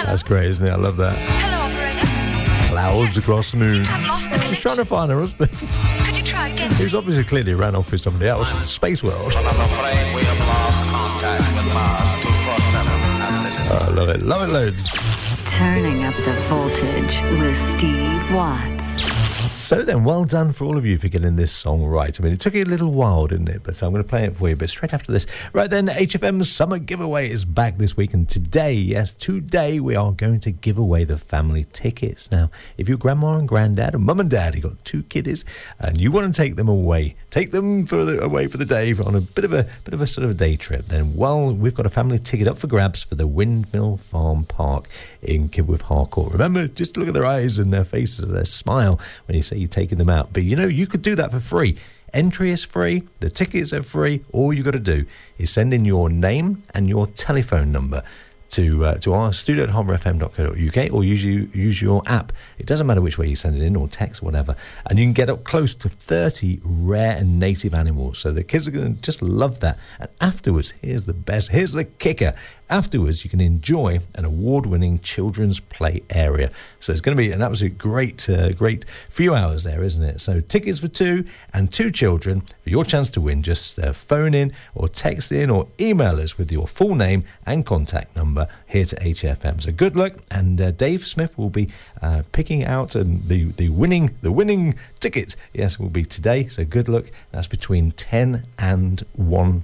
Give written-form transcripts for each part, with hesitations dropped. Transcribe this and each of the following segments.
That's great, isn't it? I love that. Hello, operator. Clouds across the moon. I've lost the She's trying to find her husband. Could you try again? He was obviously clearly ran off with somebody else in the space world. I'm afraid we have lost contact with Mars 247. I love it. Love it loads. Turning up the voltage with Steve Watts. So then, well done for all of you for getting this song right. I mean, it took you a little while, didn't it? But I'm going to play it for you, but straight after this. Right then, HFM's Summer Giveaway is back this week. And today, yes, today, we are going to give away the family tickets. Now, if your grandma and granddad and mum and dad, you've got 2 kiddies, and you want to take them away, away for the day on a bit of a sort of a day trip, then, well, we've got a family ticket up for grabs for the Windmill Farm Park in Kibworth Harcourt. Remember, just look at their eyes and their faces, their smile when you say you're taking them out. But, you know, you could do that for free. Entry is free, the tickets are free. All you got to do is send in your name and your telephone number to our studio at harbourfm.co.uk, or use your app. It doesn't matter which way you send it in, or text or whatever, and you can get up close to 30 rare and native animals. So the kids are going to just love that. And afterwards, here's the kicker. Afterwards, you can enjoy an award-winning children's play area. So it's going to be an absolute great few hours there, isn't it? So tickets for 2 and 2 children for your chance to win. Just phone in or text in or email us with your full name and contact number here to HFM. So good luck, and Dave Smith will be picking out the winning ticket. Yes, will be today. So good luck. That's between 10 and 1.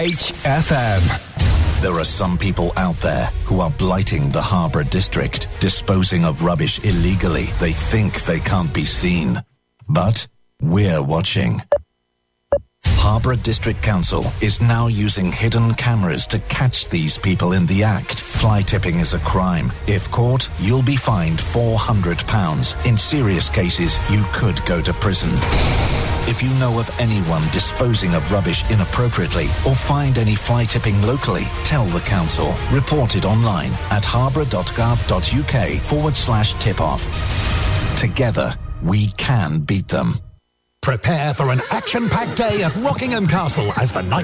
HFM. There are some people out there who are blighting the Harbour District, disposing of rubbish illegally. They think they can't be seen. But we're watching. Harbour District Council is now using hidden cameras to catch these people in the act. Fly tipping is a crime. If caught, you'll be fined £400. In serious cases, you could go to prison. If you know of anyone disposing of rubbish inappropriately or find any fly tipping locally, tell the council. Report it online at harbour.gov.uk/tip-off. Together, we can beat them. Prepare for an action-packed day at Rockingham Castle as the night